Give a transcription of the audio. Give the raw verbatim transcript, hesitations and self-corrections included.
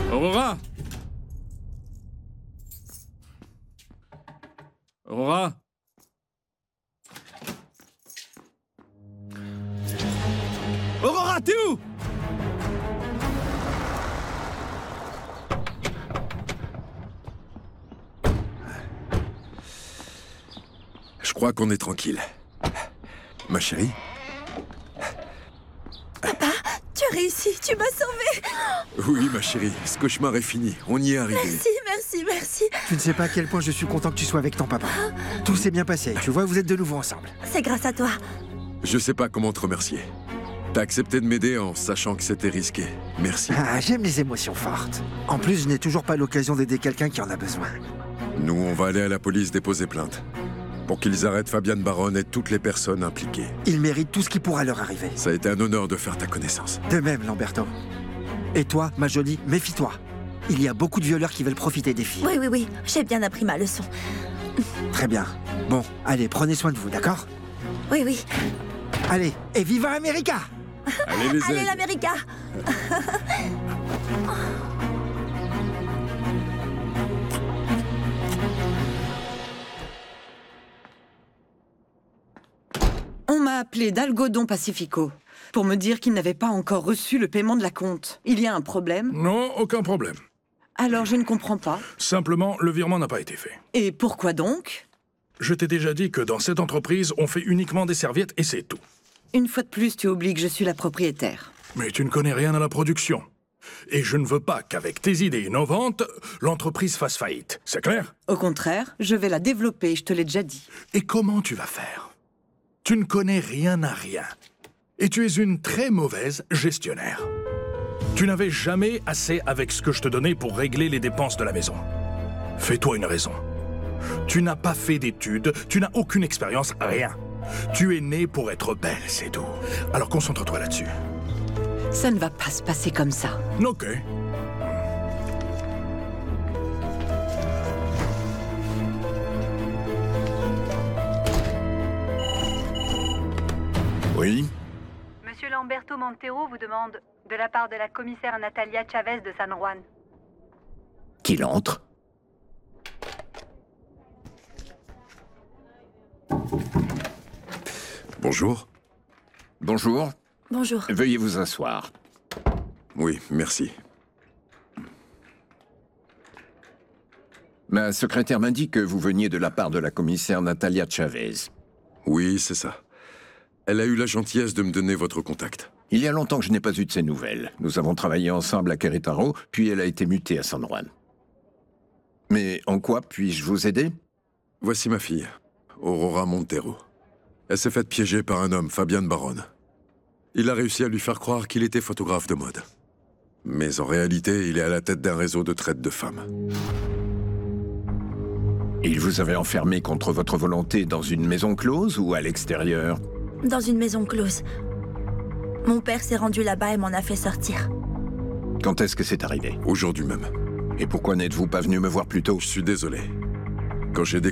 Aurora! Aurora? Aurora, t'es où? Je crois qu'on est tranquille. Ma chérie? Papa, tu as réussi, tu m'as sauvée. Oui, ma chérie, ce cauchemar est fini. On y est arrivé. Merci, merci, merci. Tu ne sais pas à quel point je suis content que tu sois avec ton papa. Tout s'est bien passé, tu vois, vous êtes de nouveau ensemble. C'est grâce à toi. Je sais pas comment te remercier. T'as accepté de m'aider en sachant que c'était risqué. Merci. Ah, j'aime les émotions fortes. En plus, je n'ai toujours pas l'occasion d'aider quelqu'un qui en a besoin. Nous, on va aller à la police déposer plainte. Pour qu'ils arrêtent Fabienne Baron et toutes les personnes impliquées. Ils méritent tout ce qui pourra leur arriver. Ça a été un honneur de faire ta connaissance. De même, Lamberto. Et toi, ma jolie, méfie-toi. Il y a beaucoup de violeurs qui veulent profiter des filles. Oui, oui, oui, j'ai bien appris ma leçon. Très bien. Bon, allez, prenez soin de vous, d'accord? Oui, oui. Allez, et viva America! Allez, les Allez, aigles. l'América. On m'a appelé d'Algodon Pacifico pour me dire qu'il n'avait pas encore reçu le paiement de la compte. Il y a un problème? Non, aucun problème. Alors je ne comprends pas. Simplement, le virement n'a pas été fait. Et pourquoi donc? Je t'ai déjà dit que dans cette entreprise, on fait uniquement des serviettes et c'est tout. Une fois de plus, tu oublies que je suis la propriétaire. Mais tu ne connais rien à la production. Et je ne veux pas qu'avec tes idées innovantes, l'entreprise fasse faillite. C'est clair? Au contraire, je vais la développer, je te l'ai déjà dit. Et comment tu vas faire? Tu ne connais rien à rien. Et tu es une très mauvaise gestionnaire. Tu n'avais jamais assez avec ce que je te donnais pour régler les dépenses de la maison. Fais-toi une raison. Tu n'as pas fait d'études, tu n'as aucune expérience, rien. Tu es né pour être belle, c'est tout. Alors concentre-toi là-dessus. Ça ne va pas se passer comme ça. Ok. Oui? Monsieur Lamberto Montero vous demande, de la part de la commissaire Natalia Chavez de San Juan. Qu'il entre. Bonjour. Bonjour. Bonjour. Veuillez vous asseoir. Oui, merci. Ma secrétaire m'indique que vous veniez de la part de la commissaire Natalia Chavez. Oui, c'est ça. Elle a eu la gentillesse de me donner votre contact. Il y a longtemps que je n'ai pas eu de ses nouvelles. Nous avons travaillé ensemble à Querétaro, puis elle a été mutée à San Juan. Mais en quoi puis-je vous aider? Voici ma fille, Aurora Montero. Elle s'est faite piéger par un homme, Fabienne Baron. Il a réussi à lui faire croire qu'il était photographe de mode. Mais en réalité, il est à la tête d'un réseau de traite de femmes. Il vous avait enfermé contre votre volonté dans une maison close ou à l'extérieur? Dans une maison close. Mon père s'est rendu là-bas et m'en a fait sortir. Quand est-ce que c'est arrivé? Aujourd'hui même. Et pourquoi n'êtes-vous pas venu me voir plus tôt? Je suis désolé. Quand j'ai découvert